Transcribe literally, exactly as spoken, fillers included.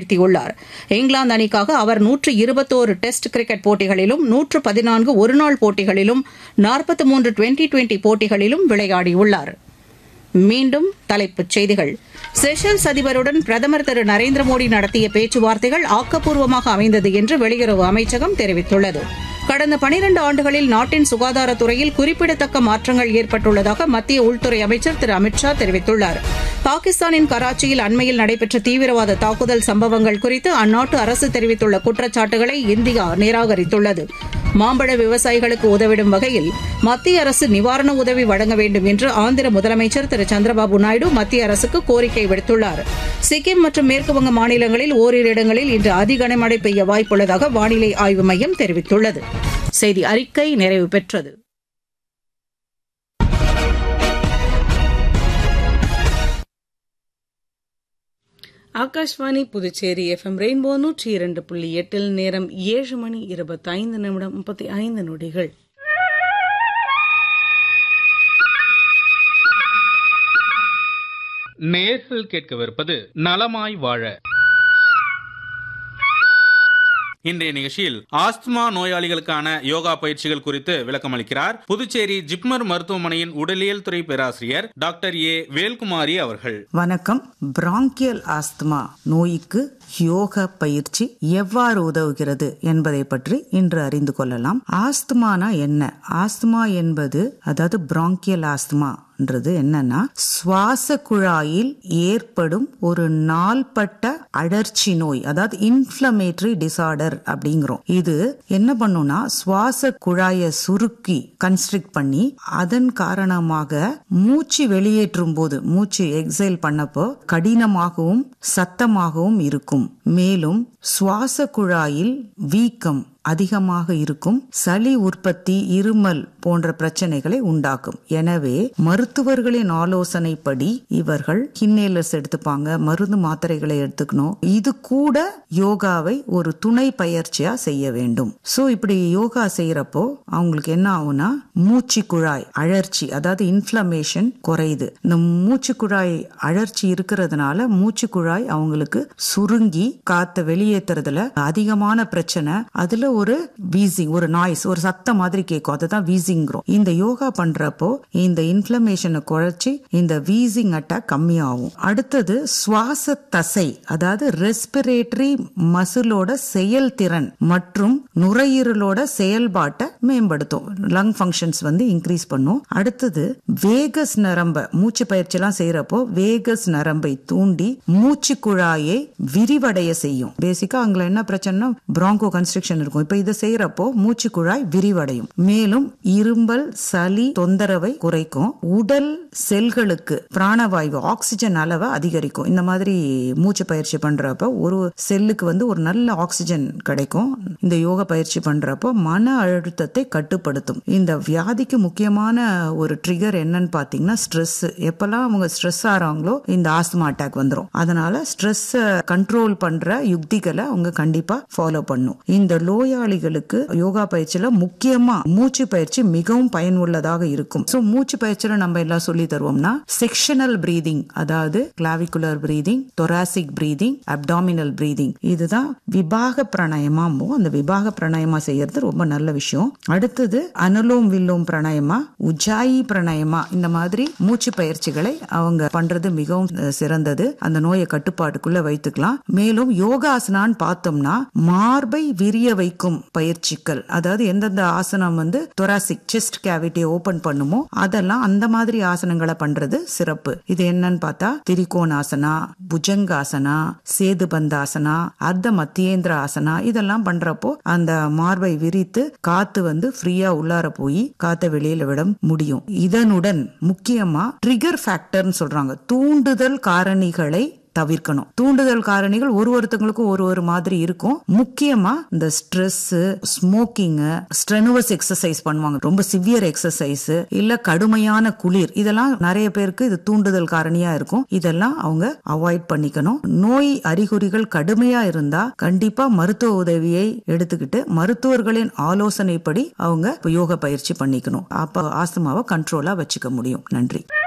வீழ்த்தியுள்ளார். இங்கிலாந்து அணிக்காக அவர் நூற்று இருபத்தோரு டெஸ்ட் கிரிக்கெட் போட்டிகளிலும் நூற்று பதினான்கு ஒருநாள் போட்டிகளிலும் நாற்பத்தி மூன்று டுவெண்டி டுவெண்டி போட்டிகளிலும் விளையாடியுள்ளார். மீண்டும் தலைப்புச் செய்திகள். செஷல்ஸ் அதிபருடன் பிரதமர் திரு நரேந்திர மோடி நடத்திய பேச்சுவார்த்தைகள் ஆக்கப்பூர்வமாக அமைந்தது என்று வெளியுறவு அமைச்சகம் தெரிவித்துள்ளது. கடந்த பனிரண்டு ஆண்டுகளில் நாட்டின் சுகாதாரத்துறையில் குறிப்பிடத்தக்க மாற்றங்கள் ஏற்பட்டுள்ளதாக மத்திய உள்துறை அமைச்சர் திரு அமித் ஷா தெரிவித்துள்ளார். பாகிஸ்தானின் கராச்சியில் அண்மையில் நடைபெற்ற தீவிரவாத தாக்குதல் சம்பவங்கள் குறித்து அந்நாட்டு அரசு தெரிவித்துள்ள குற்றச்சாட்டுகளை இந்தியா நிராகரித்துள்ளது. மாம்பழ விவசாயிகளுக்கு உதவிடும் வகையில் மத்திய அரசு நிவாரண உதவி வழங்க வேண்டும் என்று ஆந்திர முதலமைச்சர் திரு சந்திரபாபு நாயுடு மத்திய அரசுக்கு கோரிக்கை விடுத்துள்ளார். சிக்கிம் மற்றும் மேற்குவங்க மாநிலங்களில் ஓரிரு இடங்களில் இன்று அதி கனமழை பெய்ய வாய்ப்புள்ளதாக வானிலை ஆய்வு மையம் தெரிவித்துள்ளது. செய்தி அறிக்கை நிறைவு பெற்றது. ஆகாஷ்வாணி புதுச்சேரி எஃப்எம் ரெயின்போ நூற்றி இரண்டு புள்ளி எட்டில் நேரம் ஏழு மணி இருபத்தி ஐந்து நிமிடம் முப்பத்தி ஐந்து நொடிகள். நேயர்கள் கேட்கவிருப்பது நலமாய் வாழ. இன்றைய நிகழ்ச்சியில் ஆஸ்துமா நோயாளிகளுக்கான யோகா பயிற்சிகள் குறித்து விளக்கம் அளிக்கிறார் புதுச்சேரி ஜிப்மர் மருத்துவமனையின் உடலியல் துறை பேராசிரியர் டாக்டர் ஏ வேல்குமாரி அவர்கள். வணக்கம். பிராங்கியல் ஆஸ்துமா நோய்க்கு யோக பயிற்சி எவ்வாறு உதவுகிறது என்பதை பற்றி இன்று அறிந்து கொள்ளலாம். ஆஸ்துமானா என்ன? ஆஸ்துமா என்பது, அதாவது பிராங்கியல் ஆஸ்துமா என்னன்னா, சுவாச குழாயில் ஏற்படும் ஒரு நாள்பட்ட அழற்சி நோய், அதாவது இன்ஃப்ளமேட்டரி டிசார்டர் அப்படிங்கிறோம். இது என்ன பண்ணும்னா, சுவாச குழாயை சுருக்கி கன்ஸ்ட்ரிக்ட் பண்ணி அதன் காரணமாக மூச்சு வெளியேற்றும் போது, மூச்சு எக்ஸைல் பண்ணப்போ கடினமாகவும் சத்தமாகவும் இருக்கும். மேலும் சுவாச குழாயில் வீக்கம் அதிகமாக இருக்கும், சளி உற்பத்தி, இருமல் போன்ற பிரச்சனைகளை உண்டாக்கும். எனவே மருத்துவர்களின் ஆலோசனைப்படி இவர்கள் இன்ஹேலர்ஸ் எடுத்துப்பாங்க, மருந்து மாத்திரைகளை எடுத்துக்கணும். இது கூட யோகாவை ஒரு துணை பயிற்சியா செய்ய வேண்டும். சோ இப்படி யோகா செய்யறப்போ அவங்களுக்கு என்ன ஆகும்னா, மூச்சு குழாய் அழற்சி, அதாவது இன்ஃப்ளமேஷன் குறையுது. இந்த மூச்சு குழாய் அழற்சி இருக்கிறதுனால மூச்சு குழாய் அவங்களுக்கு சுருங்கி காத்த வெளியேற்றுறதுல அதிகமான பிரச்சனை. அதுல ஒரு வீசிங், ஒரு நாய்ஸ், ஒரு சத்தம் மாதிரி கேட்கும். அதுதான் வீசிங்கிறோம். இந்த யோகா பண்றப்போ இந்த இன்ஃப்ளமேஷனை குறைச்சி இந்த வீசிங் அட்டாக் கம்மியாகும். அடுத்தது சுவாச தசை, அதாவது ரெஸ்பிரேட்டரி மசிலோட செயல்திறன் மற்றும் நுரையீரலோட செயல்பாட்டை மேம்படுத்தும். லங் ஃபங்க்ஷன்ஸ் வந்து இன்க்ரீஸ் பண்ணும். அடுத்தது வேகஸ் நரம்ப, மூச்சு பயிற்சி எல்லாம் செய்யறப்போ வேகஸ் நரம்பை தூண்டி மூச்சு குழாயை விரிவடைய செய்யும். பேசிக்கா அங்க என்ன பிரச்சனை, பிராங்கோ கன்ஸ்ட்ரக்ஷன் இருக்கும். இப்ப இதை செய்யறப்போ மூச்சு குழாய் விரிவடையும். மேலும் இரும்பல், சளி தொந்தரவை குறைக்கும். உடல் செல்களுக்கு பிராணவாயு, ஆக்சிஜன் அளவை அதிகரிக்கும். இந்த மாதிரி மூச்சு பயிற்சி பண்றப்ப ஒரு செல்லுக்கு வந்து ஒரு நல்ல ஆக்சிஜன் கிடைக்கும். இந்த யோகா பயிற்சி பண்றப்போ மன அழுத்தத்தை கட்டுப்படுத்தும். இந்த வியாதிக்கு முக்கியமான ஒரு ட்ரிகர் என்னன்னு பாத்தீங்கன்னா ஸ்ட்ரெஸ். எப்பெல்லாம் அவங்க ஸ்ட்ரெஸ் ஆறாங்களோ இந்த ஆஸ்துமா அட்டாக் வந்துடும். அதனால ஸ்ட்ரெஸ் கண்ட்ரோல் பண்ற யுக்திகளை அவங்க கண்டிப்பா ஃபாலோ பண்ணும். இந்த நோயாளிகளுக்கு யோகா பயிற்சியில முக்கியமா மூச்சு பயிற்சி மிகவும் பயனுள்ளதாக இருக்கும். சோ மூச்சு பயிற்சியில நம்ம எல்லாம் சொல்லி தருவோம்னா, செக்ஷனல் பிரீதிங், அதாவது clavicular breathing, thoracic breathing, abdominal breathing, இதுதான் விபாக பிராணாயமா. அந்த விபாக பிராணாயமா செய்யறது ரொம்ப நல்ல விஷயம். அடுத்தது அனுலோம் வில்லோம் பிராணாயமா, உஜ்ஜாயி பிராணாயமா, இந்த மாதிரி மூச்சு பயிற்சிகளை அவங்க பண்றது மிகவும் சிறந்தது. அந்த நோயை கட்டுப்பாட்டுக்குள்ள வைத்துக்கலாம். மேலும் யோகாசனான்னு பார்த்தோம்னா மார்பை விரிய வைக்கும் பயிற்சிகள், அதாவது எந்தெந்த ஆசனம் வந்து தொராசிக் செஸ்ட் கேவிட்டியை ஓபன் பண்ணுமோ அதெல்லாம் அந்த மாதிரி ஆசனங்களை பண்றது சிறப்பு. இது என்னன்னு பார்த்தா திரிகோணாசனா, புஜங்காசனா, சேதுபந்தாசனா, அர்த்த மத்தியேந்திர ஆசனா, இதெல்லாம் பண்றப்போ அந்த மார்பை விரித்து காத்து வந்து ஃப்ரீயா உள்ளார போய் காத்த வெளியில விட முடியும். இதனுடன் முக்கியமா ட்ரிகர் ஃபேக்டர்னு சொல்றாங்க, தூண்டுதல் காரணிகளை தவிர்க்கணும். தூண்டுதல் காரணிகள் ஒரு ஒருத்தங்களுக்கும் ஒரு ஒரு மாதிரி இருக்கும். முக்கியமா இந்த ஸ்ட்ரெஸ், ஸ்மோக்கிங், ஸ்ட்ரெனுவஸ் எக்ஸசைஸ் பண்ணுவாங்க, ரொம்ப சிவியர் எக்ஸசைஸ், இல்ல கடுமையான குளிர், இதெல்லாம் நிறைய பேருக்கு இது தூண்டுதல் காரணியா இருக்கும். இதெல்லாம் அவங்க அவாய்ட் பண்ணிக்கணும். நோய் அறிகுறிகள் கடுமையா இருந்தா கண்டிப்பா மருத்துவ உதவியை எடுத்துக்கிட்டு மருத்துவர்களின் ஆலோசனைப்படி அவங்க யோகா பயிற்சி பண்ணிக்கணும். அப்ப ஆஸ்துமாவை கண்ட்ரோலா வச்சுக்க முடியும். நன்றி.